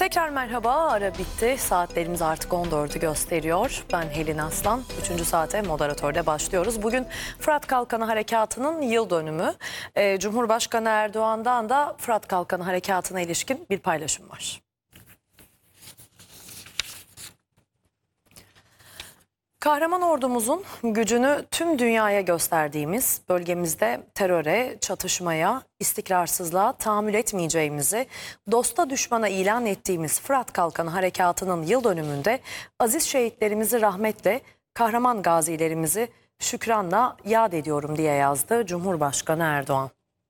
Tekrar merhaba, ara bitti. Saatlerimiz artık 14'ü gösteriyor. Ben Helin Aslan. 3. saate moderatörde başlıyoruz. Bugün Fırat Kalkanı Harekatı'nın yıl dönümü. Cumhurbaşkanı Erdoğan'dan da Fırat Kalkanı Harekatı'na ilişkin bir paylaşım var. Kahraman ordumuzun gücünü tüm dünyaya gösterdiğimiz, bölgemizde teröre, çatışmaya, istikrarsızlığa tahammül etmeyeceğimizi dosta düşmana ilan ettiğimiz Fırat Kalkanı Harekatı'nın yıl dönümünde aziz şehitlerimizi rahmetle, kahraman gazilerimizi şükranla yad ediyorum diye yazdı Cumhurbaşkanı Erdoğan.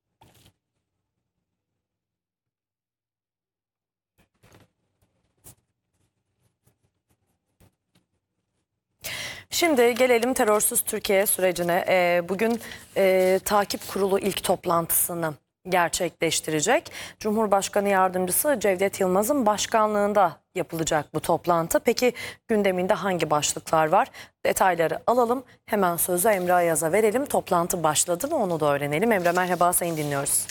Şimdi gelelim terörsüz Türkiye sürecine. Bugün takip kurulu ilk toplantısını gerçekleştirecek. Cumhurbaşkanı Yardımcısı Cevdet Yılmaz'ın başkanlığında yapılacak bu toplantı. Peki gündeminde hangi başlıklar var? Detayları alalım. Hemen sözü Emre Ayaz'a verelim. Toplantı başladı mı onu da öğrenelim. Emre merhaba, seni dinliyoruz.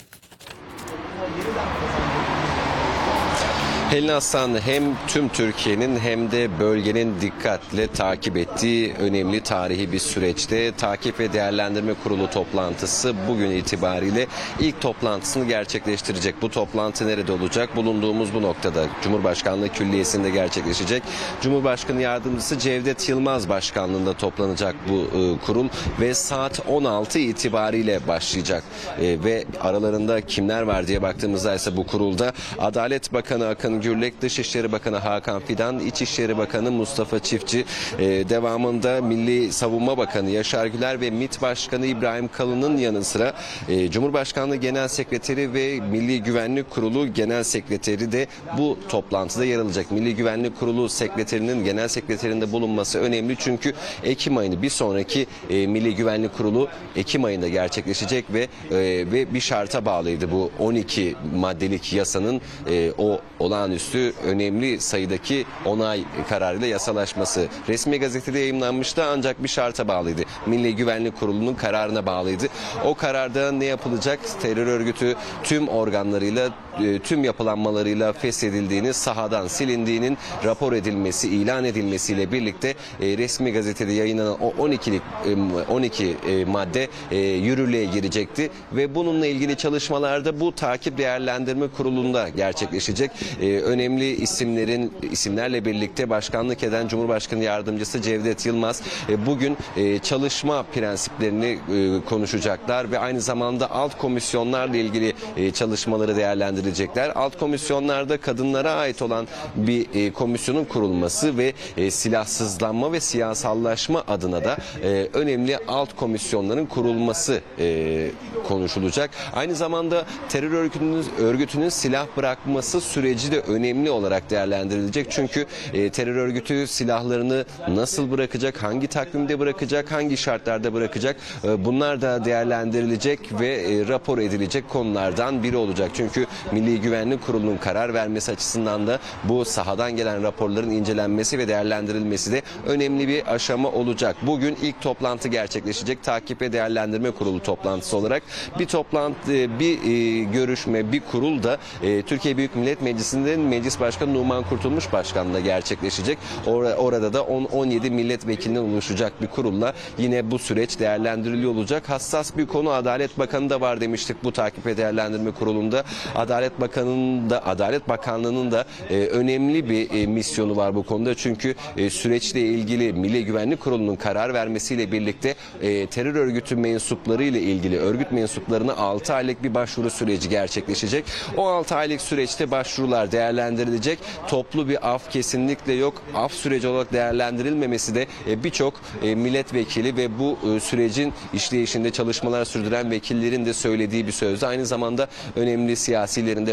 Helin Aslan, hem tüm Türkiye'nin hem de bölgenin dikkatle takip ettiği önemli tarihi bir süreçte Takip ve Değerlendirme Kurulu toplantısı bugün itibariyle ilk toplantısını gerçekleştirecek. Bu toplantı nerede olacak? Bulunduğumuz bu noktada Cumhurbaşkanlığı Külliyesi'nde gerçekleşecek. Cumhurbaşkanı Yardımcısı Cevdet Yılmaz başkanlığında toplanacak bu kurul ve saat 16 itibariyle başlayacak. Ve aralarında kimler var diye baktığımızda ise bu kurulda Adalet Bakanı Akın Gürlek, Dışişleri Bakanı Hakan Fidan, İçişleri Bakanı Mustafa Çiftçi, devamında Milli Savunma Bakanı Yaşar Güler ve MİT Başkanı İbrahim Kalın'ın yanı sıra Cumhurbaşkanlığı Genel Sekreteri ve Milli Güvenlik Kurulu Genel Sekreteri de bu toplantıda yer alacak. Milli Güvenlik Kurulu Sekreterinin genel sekreterinde bulunması önemli çünkü Ekim ayını, bir sonraki Milli Güvenlik Kurulu Ekim ayında gerçekleşecek ve bir şarta bağlıydı bu 12 maddelik yasanın o olağanüstü önemli sayıdaki onay kararıyla yasalaşması. Resmi gazetede yayımlanmıştı ancak bir şarta bağlıydı. Milli Güvenlik Kurulu'nun kararına bağlıydı. O kararda ne yapılacak? Terör örgütü tüm organlarıyla, tüm yapılanmalarıyla feshedildiğini, sahadan silindiğinin rapor edilmesi, ilan edilmesiyle birlikte resmi gazetede yayınlanan o 12 madde yürürlüğe girecekti ve bununla ilgili çalışmalarda bu Takip Değerlendirme Kurulu'nda gerçekleşecek. Önemli isimlerle birlikte başkanlık eden Cumhurbaşkanı Yardımcısı Cevdet Yılmaz bugün çalışma prensiplerini konuşacaklar ve aynı zamanda alt komisyonlarla ilgili çalışmaları değerlendirecekler. Alt komisyonlarda kadınlara ait olan bir komisyonun kurulması ve silahsızlanma ve siyasallaşma adına da önemli alt komisyonların kurulması konuşulacak. Aynı zamanda terör örgütünün silah bırakması süreci de önemli olarak değerlendirilecek. Çünkü terör örgütü silahlarını nasıl bırakacak, hangi takvimde bırakacak, hangi şartlarda bırakacak, bunlar da değerlendirilecek ve rapor edilecek konulardan biri olacak. Çünkü Milli Güvenlik Kurulu'nun karar vermesi açısından da bu sahadan gelen raporların incelenmesi ve değerlendirilmesi de önemli bir aşama olacak. Bugün ilk toplantı gerçekleşecek. Takip ve Değerlendirme Kurulu toplantısı olarak bir görüşme, bir kurul da Türkiye Büyük Millet Meclisi'nin Meclis Başkanı Numan Kurtulmuş Başkanlığı'nda gerçekleşecek. Orada da 17 milletvekilinden oluşacak bir kurulla yine bu süreç değerlendiriliyor olacak. Hassas bir konu, Adalet Bakanı da var demiştik bu Takip ve Değerlendirme Kurulu'nda. Adalet Bakanlığı'nın da önemli bir misyonu var bu konuda. Çünkü süreçle ilgili Milli Güvenlik Kurulu'nun karar vermesiyle birlikte terör örgütü mensupları ile ilgili örgüt mensuplarına 6 aylık bir başvuru süreci gerçekleşecek. O 6 aylık süreçte başvurular değerlendirilecek. Toplu bir af kesinlikle yok. Af süreci olarak değerlendirilmemesi de birçok milletvekili ve bu sürecin işleyişinde çalışmalar sürdüren vekillerin de söylediği bir sözdü. Aynı zamanda önemli siyasilerin de